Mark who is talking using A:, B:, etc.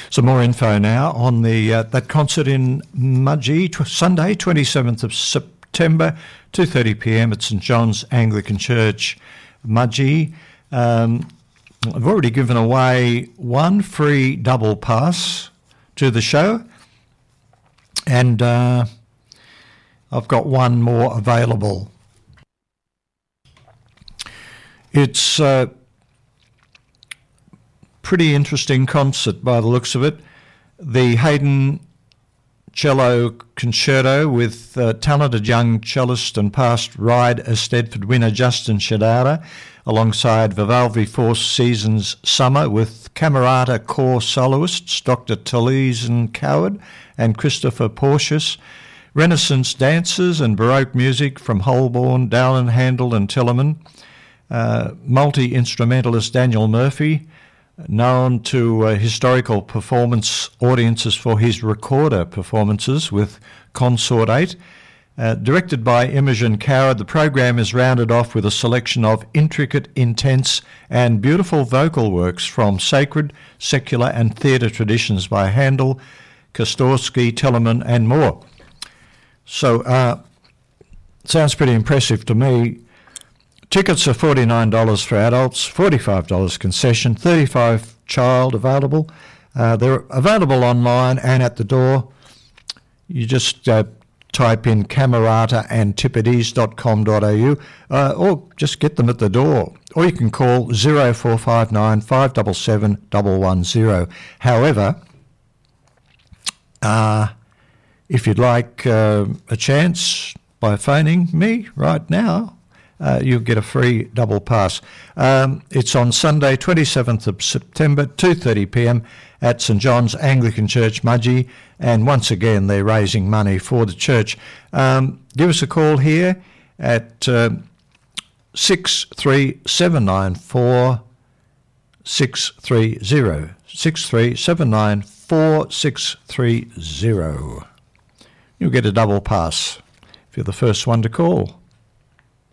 A: Some more info now on the that concert in Mudgee, Sunday, 27th of September, 2:30 p.m. at St John's Anglican Church, Mudgee. I've already given away one free double pass to the show, and I've got one more available. It's a pretty interesting concert by the looks of it. The Haydn Cello Concerto with talented young cellist and past Ride Eisteddfod winner Justin Shadara, alongside Vivaldi Four Seasons Summer with Camerata Corps soloists Dr. Talise and Coward and Christopher Porteous, Renaissance dancers and Baroque music from Holborn, Dowland, Handel and Telemann, multi-instrumentalist Daniel Murphy, known to historical performance audiences for his recorder performances with Consort 8. Directed by Imogen Coward, the program is rounded off with a selection of intricate, intense and beautiful vocal works from sacred, secular and theatre traditions by Handel, Kostorsky, Telemann and more. So, sounds pretty impressive to me. Tickets are $49 for adults, $45 concession, $35 child available. They're available online and at the door. You just type in camerataandtipodes.com.au or just get them at the door. Or you can call 0459 577 110. However, if you'd like a chance by phoning me right now, you'll get a free double pass. It's on Sunday, 27th of September, 2:30 p.m. at St John's Anglican Church, Mudgee, and once again they're raising money for the church. Give us a call here at 63794 630 63794 630. You'll get a double pass if you're the first one to call.